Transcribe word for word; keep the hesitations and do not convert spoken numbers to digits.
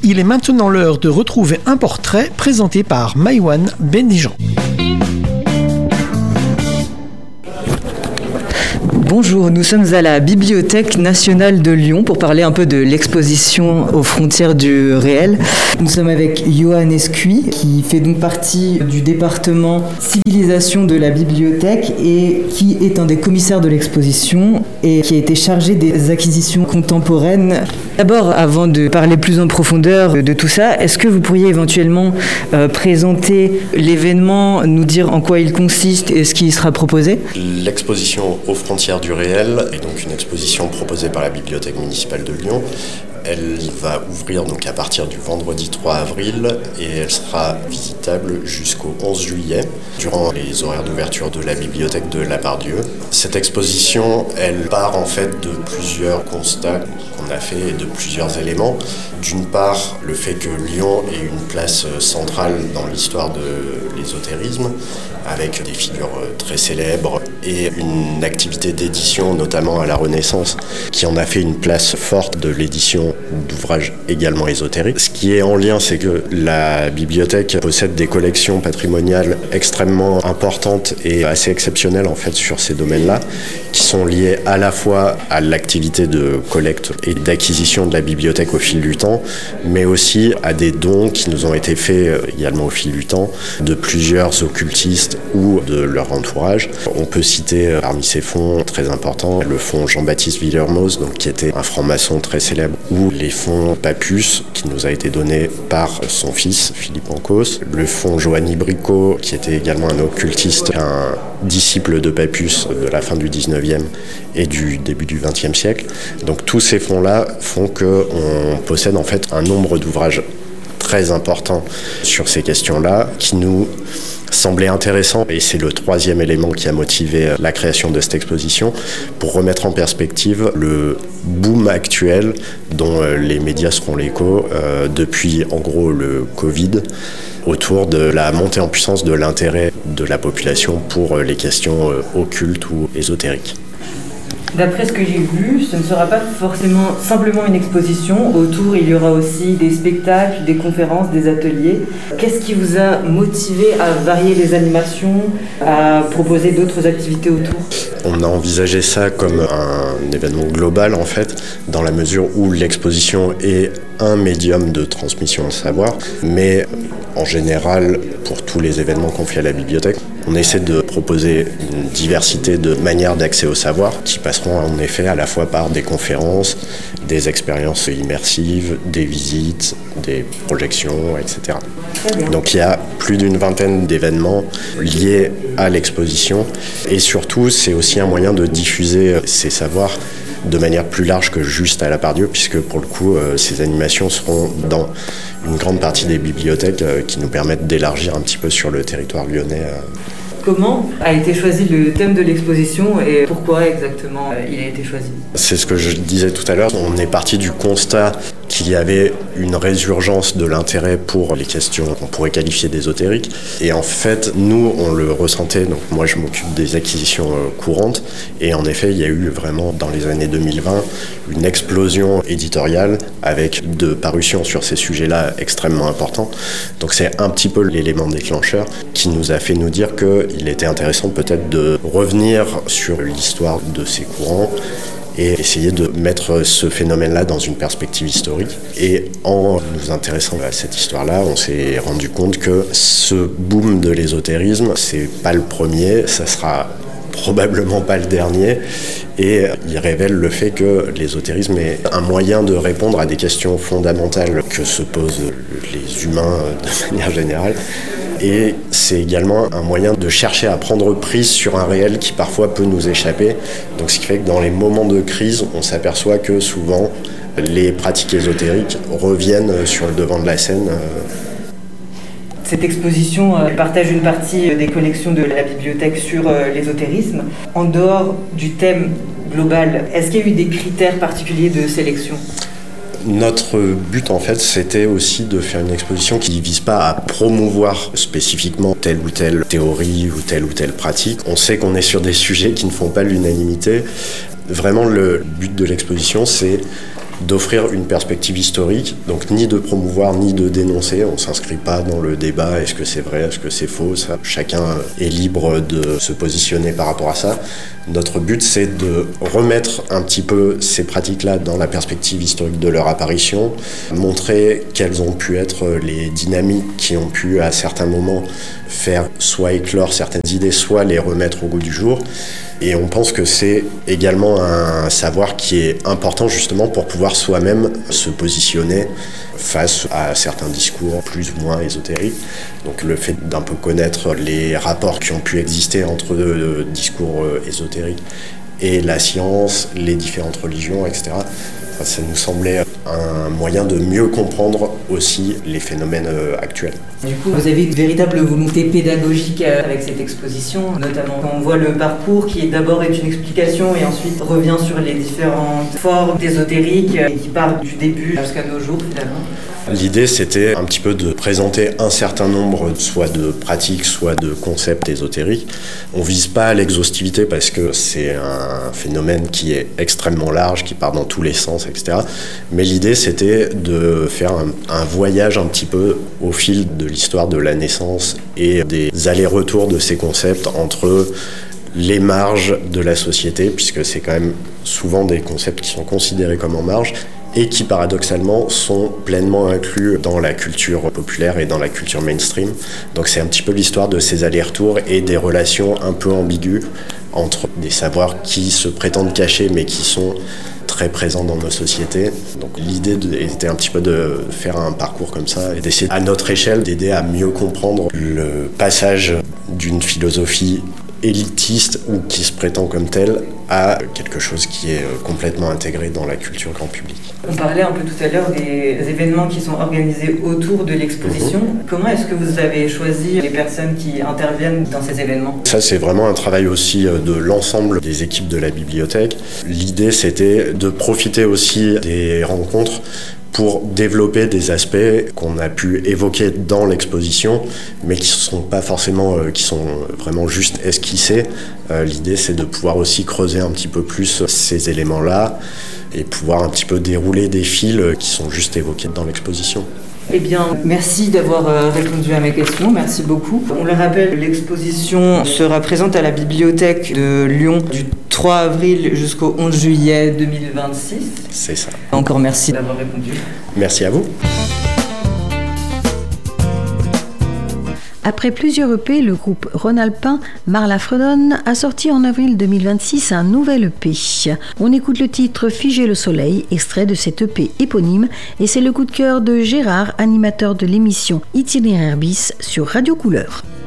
Il est maintenant l'heure de retrouver un portrait présenté par Maïwan Bendijan. Bonjour, nous sommes à la Bibliothèque nationale de Lyon pour parler un peu de l'exposition aux frontières du réel. Nous sommes avec Johan Escuy, qui fait donc partie du département civilisation de la bibliothèque et qui est un des commissaires de l'exposition et qui a été chargé des acquisitions contemporaines. D'abord, avant de parler plus en profondeur de tout ça, est-ce que vous pourriez éventuellement euh, présenter l'événement, nous dire en quoi il consiste et ce qui y sera proposé ? L'exposition aux frontières du réel est donc une exposition proposée par la Bibliothèque municipale de Lyon. Elle va ouvrir donc à partir du vendredi trois avril et elle sera visitable jusqu'au onze juillet durant les horaires d'ouverture de la bibliothèque de Lapardieu. Cette exposition, elle part en fait de plusieurs constats qu'on a fait et de plusieurs éléments. D'une part, le fait que Lyon ait une place centrale dans l'histoire de l'ésotérisme, avec des figures très célèbres et une activité d'édition, notamment à la Renaissance, qui en a fait une place forte de l'édition d'ouvrages également ésotériques. Ce qui est en lien, c'est que la bibliothèque possède des collections patrimoniales extrêmement importantes et assez exceptionnelles en fait sur ces domaines-là, qui sont liées à la fois à l'activité de collecte et d'acquisition de la bibliothèque au fil du temps, mais aussi à des dons qui nous ont été faits également au fil du temps de plusieurs occultistes ou de leur entourage. On peut citer parmi ces fonds très importants le fonds Jean-Baptiste Villermoz, donc qui était un franc-maçon très célèbre, ou les fonds Papus, qui nous a été donné par son fils Philippe Ancos, le fonds Joanny Bricot, qui était également un occultiste, un disciple de Papus de la fin du dix-neuvième et du début du vingtième siècle. Donc tous ces fonds-là font qu'on possède en fait un nombre d'ouvrages très important sur ces questions-là qui nous semblait intéressant, et c'est le troisième élément qui a motivé la création de cette exposition, pour remettre en perspective le boom actuel dont les médias seront l'écho euh, depuis en gros le Covid, autour de la montée en puissance de l'intérêt de la population pour les questions euh, occultes ou ésotériques. D'après ce que j'ai vu, ce ne sera pas forcément simplement une exposition. Autour, il y aura aussi des spectacles, des conférences, des ateliers. Qu'est-ce qui vous a motivé à varier les animations, à proposer d'autres activités autour ? On a envisagé ça comme un événement global en fait, dans la mesure où l'exposition est un médium de transmission de savoir, mais en général, pour tous les événements qu'on fait à la bibliothèque, on essaie de proposer une diversité de manières d'accès au savoir qui passeront en effet à la fois par des conférences, des expériences immersives, des visites, des projections, et cetera. Donc il y a plus d'une vingtaine d'événements liés à l'exposition et surtout c'est aussi un moyen de diffuser ces savoirs de manière plus large que juste à Lapardieu, puisque pour le coup, euh, ces animations seront dans une grande partie des bibliothèques euh, qui nous permettent d'élargir un petit peu sur le territoire lyonnais. Euh. Comment a été choisi le thème de l'exposition et pourquoi exactement il a été choisi ? C'est ce que je disais tout à l'heure. On est parti du constat qu'il y avait une résurgence de l'intérêt pour les questions qu'on pourrait qualifier d'ésotériques. Et en fait, nous, on le ressentait. Donc moi, je m'occupe des acquisitions courantes. Et en effet, il y a eu vraiment, dans les années deux mille vingt, une explosion éditoriale avec de parutions sur ces sujets-là extrêmement importants. Donc c'est un petit peu l'élément déclencheur qui nous a fait nous dire qu'il était intéressant peut-être de revenir sur l'histoire de ces courants et essayer de mettre ce phénomène-là dans une perspective historique. Et en nous intéressant à cette histoire-là, on s'est rendu compte que ce boom de l'ésotérisme, c'est pas le premier, ça sera probablement pas le dernier, et il révèle le fait que l'ésotérisme est un moyen de répondre à des questions fondamentales que se posent les humains de manière générale. Et c'est également un moyen de chercher à prendre prise sur un réel qui parfois peut nous échapper. Donc ce qui fait que dans les moments de crise, on s'aperçoit que souvent les pratiques ésotériques reviennent sur le devant de la scène. Cette exposition partage une partie des collections de la bibliothèque sur l'ésotérisme. En dehors du thème global, est-ce qu'il y a eu des critères particuliers de sélection ? Notre but, en fait, c'était aussi de faire une exposition qui ne vise pas à promouvoir spécifiquement telle ou telle théorie ou telle ou telle pratique. On sait qu'on est sur des sujets qui ne font pas l'unanimité. Vraiment, le but de l'exposition, c'est d'offrir une perspective historique, donc ni de promouvoir ni de dénoncer. On ne s'inscrit pas dans le débat, est-ce que c'est vrai, est-ce que c'est faux, ça, chacun est libre de se positionner par rapport à ça. Notre but, c'est de remettre un petit peu ces pratiques-là dans la perspective historique de leur apparition, montrer quelles ont pu être les dynamiques qui ont pu, à certains moments, faire soit éclore certaines idées, soit les remettre au goût du jour. Et on pense que c'est également un savoir qui est important justement pour pouvoir soi-même se positionner face à certains discours plus ou moins ésotériques. Donc le fait d'un peu connaître les rapports qui ont pu exister entre le discours ésotérique et la science, les différentes religions, et cetera, ça nous semblait un moyen de mieux comprendre aussi les phénomènes actuels. Du coup, vous avez une véritable volonté pédagogique avec cette exposition, notamment quand on voit le parcours qui d'abord est une explication et ensuite revient sur les différentes formes ésotériques et qui part du début jusqu'à nos jours finalement. L'idée, c'était un petit peu de présenter un certain nombre, soit de pratiques, soit de concepts ésotériques. On ne vise pas à l'exhaustivité parce que c'est un phénomène qui est extrêmement large, qui part dans tous les sens, et cetera. Mais l'idée, c'était de faire un, un voyage un petit peu au fil de l'histoire de la naissance et des allers-retours de ces concepts entre les marges de la société, puisque c'est quand même souvent des concepts qui sont considérés comme en marge, et qui paradoxalement sont pleinement inclus dans la culture populaire et dans la culture mainstream. Donc c'est un petit peu l'histoire de ces allers-retours et des relations un peu ambiguës entre des savoirs qui se prétendent cachés mais qui sont très présents dans nos sociétés. Donc l'idée de, était un petit peu de faire un parcours comme ça et d'essayer à notre échelle d'aider à mieux comprendre le passage d'une philosophie élitiste ou qui se prétend comme telle à quelque chose qui est complètement intégré dans la culture grand public. On parlait un peu tout à l'heure des événements qui sont organisés autour de l'exposition. Mmh. Comment est-ce que vous avez choisi les personnes qui interviennent dans ces événements ? Ça, c'est vraiment un travail aussi de l'ensemble des équipes de la bibliothèque. L'idée, c'était de profiter aussi des rencontres pour développer des aspects qu'on a pu évoquer dans l'exposition, mais qui sont pas forcément, euh, qui sont vraiment juste esquissés. Euh, l'idée, c'est de pouvoir aussi creuser un petit peu plus ces éléments-là et pouvoir un petit peu dérouler des fils qui sont juste évoqués dans l'exposition. Eh bien, merci d'avoir répondu à mes questions, merci beaucoup. On le rappelle, l'exposition sera présente à la bibliothèque de Lyon du trois avril jusqu'au onze juillet deux mille vingt-six. C'est ça. Encore merci d'avoir répondu. Merci à vous. Après plusieurs E P, le groupe rhône-alpin Marla-Fredon a sorti en avril deux mille vingt-six un nouvel E P. On écoute le titre « Figer le soleil », extrait de cet E P éponyme, et c'est le coup de cœur de Gérard, animateur de l'émission Itinéraire bis sur Radio Couleur.